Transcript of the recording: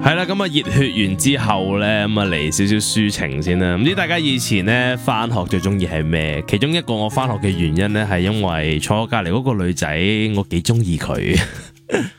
係啦，咁啊熱血完之後呢，咁啊嚟少少抒情先啦。唔知大家以前呢翻學最中意係咩？其中一個我翻學嘅原因呢，係因為坐我隔籬嗰個女仔，我幾中意佢。